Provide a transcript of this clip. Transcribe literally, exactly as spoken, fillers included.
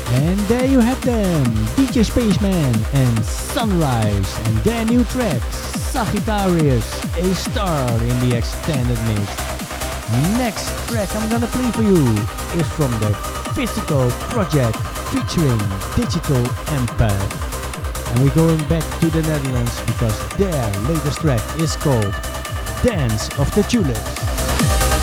And there you have them, D J Spaceman and Sunrise, and their new track, Sagittarius, a star in the extended mix. Next track I'm gonna play for you is from the Physical Project featuring Digital Empath. And we're going back to the Netherlands because their latest track is called Dance of the Tulips.